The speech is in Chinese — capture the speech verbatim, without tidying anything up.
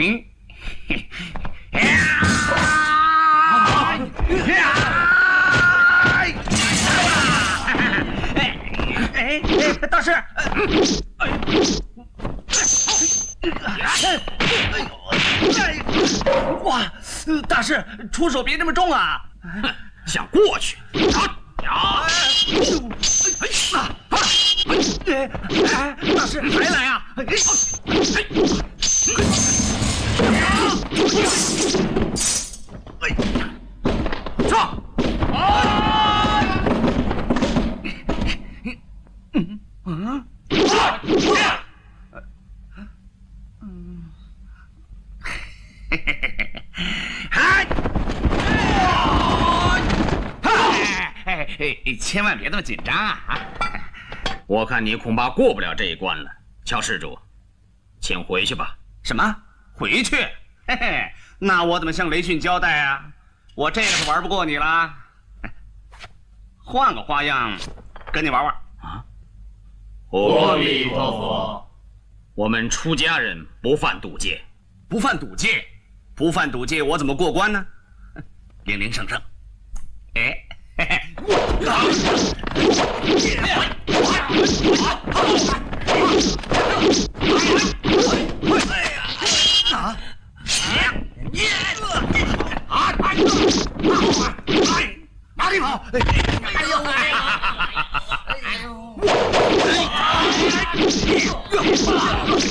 嗯，哎哎，大师，哎呦，哇，大师出手别这么重啊！ 想过去？啊呀！ 哎哎，大师还来啊！哎哎，上！啊！嗯嗯啊！嗯，嘿嘿嘿嘿，嗨！哎哎，千万别这么紧张啊！啊！ 我看你恐怕过不了这一关了，乔施主，请回去吧。 什么？回去？嘿嘿，那我怎么向雷逊交代啊？我这个是玩不过你了，换个花样跟你玩玩啊！ 阿弥陀佛。 我们出家人不犯赌戒， 不犯赌戒，不犯赌戒，我怎么过关呢？零零胜胜。哎，嘿嘿，啊！啊！哪里跑？哎呦！哎呦！